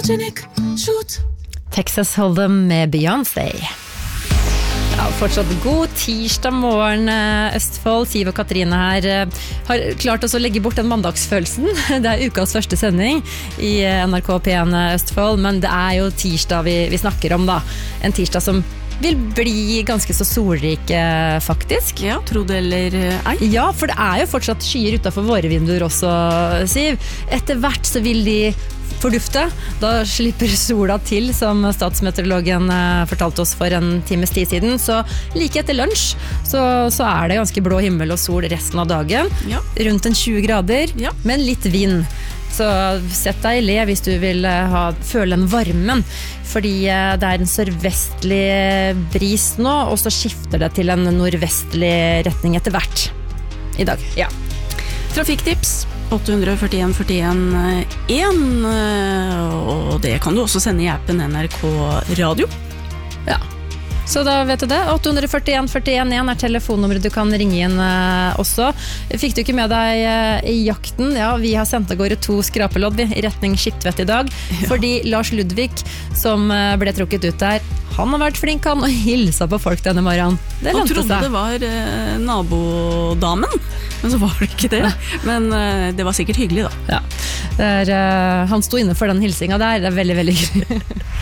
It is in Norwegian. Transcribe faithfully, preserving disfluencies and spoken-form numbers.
Texas Hold'em med Beyoncé. Ja, fortsatt god tirsdag morgen, Østfold. Siv og Katrine her har klart oss å legge bort den mandagsfølelsen. Det er ukas første sending i N R K P en Østfold, men det er jo tirsdag vi, vi snakker om da. En tirsdag som vil bli ganske så solrik, faktisk. Ja, tro det eller ei. Ja, for det er jo fortsatt skyer utenfor våre vinduer også, Siv. Etter hvert så vil de fordufte. Da slipper sola til, som statsmeteorologen fortalte oss for en times tid siden. Så like etter lunsj så, så er det ganske blå himmel og sol resten av dagen. Ja. Rundt en tjue grader, ja. Men litt vind. Så sett deg i le hvis du vil ha, føle den varmen. Fordi det er en sørvestlig bris nå, og så skifter det til en nordvestlig retning etter hvert i dag. Ja. Trafikktips åtte fire en fire en en, og det kan du også sende i appen N R K Radio. Ja, så da vet du det. åtte fire en fire en en er telefonnummeret du kan ringe inn uh, også. Fikk du ikke med deg uh, i jakten? Ja, vi har sendt av gårde to skrapelodd i retning Skiptvet i dag, ja. Fordi Lars Ludvig, som uh, ble trukket ut der, han har vært flink han og hilsa på folk denne morgenen. Det han trodde seg. Det var uh, nabodamen, men så var det ikke det. Men uh, det var sikkert hyggelig da. Ja. Det er, uh, han sto inne for den hilsinga der. Det er veldig, veldig hyggelig.